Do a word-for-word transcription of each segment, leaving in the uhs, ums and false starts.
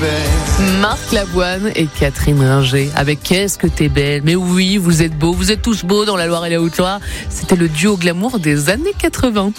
Marc Lavoine et Catherine Ringer avec Qu'est-ce que t'es belle. Mais oui, vous êtes beaux, vous êtes tous beaux dans la Loire et la Haute-Loire. C'était le duo glamour des années quatre-vingts.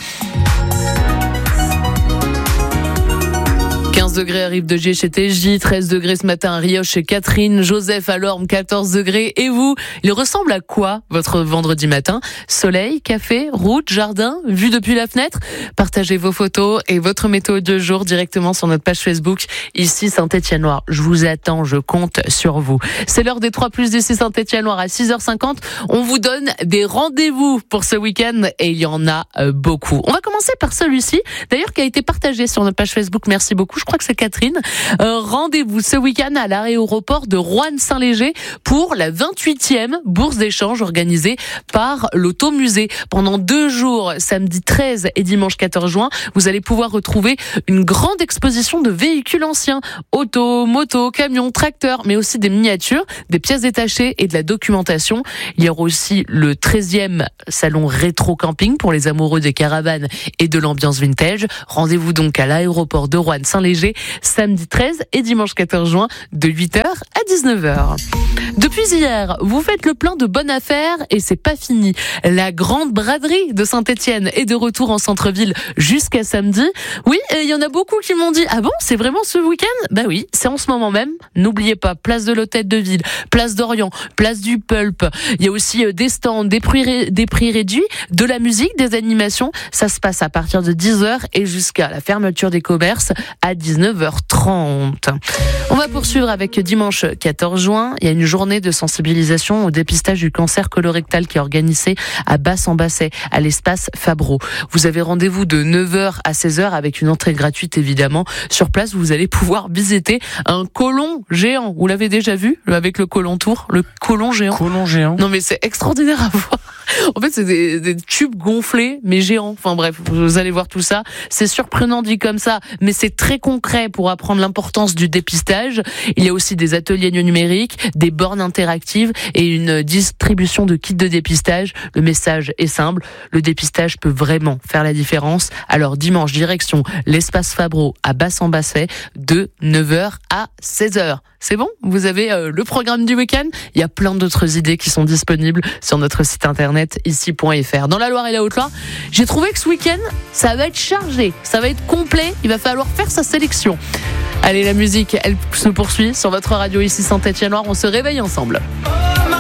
quinze degrés à Rive de Gier chez T J, treize degrés ce matin à Rioche chez Catherine, Joseph à Lorme, quatorze degrés. Et vous, il ressemble à quoi votre vendredi matin? Soleil, café, route, jardin, vue depuis la fenêtre? Partagez vos photos et votre météo de jour directement sur notre page Facebook, ici Saint-Étienne-Loire. Je vous attends, je compte sur vous. C'est l'heure des trois plus d'ici Saint-Étienne-Loire à six heures cinquante. On vous donne des rendez-vous pour ce week-end et il y en a beaucoup. On va commencer par celui-ci, d'ailleurs qui a été partagé sur notre page Facebook. Merci beaucoup. Je crois que c'est Catherine. Euh, rendez-vous ce week-end à l'aéroport de Roanne-Saint-Léger pour la vingt-huitième bourse d'échange organisée par l'Automusée. Pendant deux jours, samedi treize et dimanche quatorze juin, vous allez pouvoir retrouver une grande exposition de véhicules anciens, autos, motos, camions, tracteurs, mais aussi des miniatures, des pièces détachées et de la documentation. Il y aura aussi le treizième salon rétro camping pour les amoureux des caravanes et de l'ambiance vintage. Rendez-vous donc à l'aéroport de Roanne-Saint-Léger samedi treize et dimanche quatorze juin de huit heures à dix-neuf heures. Depuis hier, vous faites le plein de bonnes affaires et c'est pas fini. La grande braderie de Saint-Étienne est de retour en centre-ville jusqu'à samedi. Oui, et il y en a beaucoup qui m'ont dit « Ah bon, c'est vraiment ce week-end ?» Bah oui, c'est en ce moment même. N'oubliez pas, place de l'Hôtel de Ville, place d'Orient, place du Pulp. Il y a aussi des stands, des prix, des prix réduits, de la musique, des animations. Ça se passe à partir de dix heures et jusqu'à la fermeture des commerces à dix-neuf heures trente. On va poursuivre avec dimanche quatorze juin. Il y a une journée de sensibilisation au dépistage du cancer colorectal qui est organisée à Basse-en-Basset, à l'espace Fabreau. Vous avez rendez-vous de neuf heures à seize heures avec une entrée gratuite évidemment. Sur place, vous allez pouvoir visiter un côlon géant. Vous l'avez déjà vu avec le côlon tour, le côlon géant. Côlon géant. Non mais c'est extraordinaire à voir. En fait, c'est des, des tubes gonflés, mais géants. Enfin bref, vous allez voir tout ça. C'est surprenant dit comme ça, mais c'est très concret pour apprendre l'importance du dépistage. Il y a aussi des ateliers numériques, des bornes interactives et une distribution de kits de dépistage. Le message est simple, le dépistage peut vraiment faire la différence. Alors dimanche, direction l'espace Fabreau à Basse-en-Basset de neuf heures à seize heures. C'est bon? Vous avez euh, le programme du week-end. Il y a plein d'autres idées qui sont disponibles sur notre site internet ici point f r. Dans la Loire et la Haute-Loire, j'ai trouvé que ce week-end, ça va être chargé, ça va être complet. Il va falloir faire sa sélection. Allez, la musique, elle se poursuit sur votre radio ici Saint-Étienne-Loire. On se réveille ensemble.